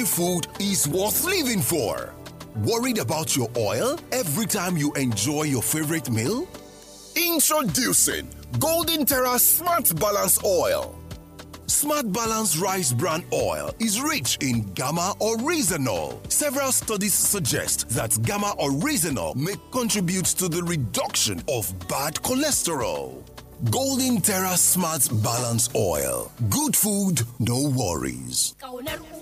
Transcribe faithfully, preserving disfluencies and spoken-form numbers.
Food is worth living for. Worried about your oil every time you enjoy your favorite meal? Introducing Golden Terra Smart Balance Oil. Smart Balance Rice Bran Oil is rich in gamma oryzanol. Several studies suggest that gamma oryzanol may contribute to the reduction of bad cholesterol. Golden Terra Smart Balance Oil. Good food, no worries.